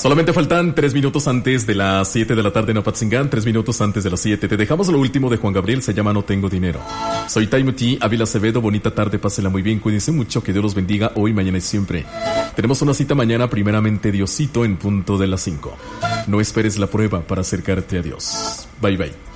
Solamente faltan 3 minutos antes de las 7 de la tarde en Apatzingán, 3 minutos antes de las 7. Te dejamos lo último de Juan Gabriel, se llama No Tengo Dinero. Soy Taimuti, Ávila Acevedo, bonita tarde, pásela muy bien, cuídense mucho, que Dios los bendiga hoy, mañana y siempre. Tenemos una cita mañana, primeramente Diosito, en punto de las 5. No esperes la prueba para acercarte a Dios. Bye bye.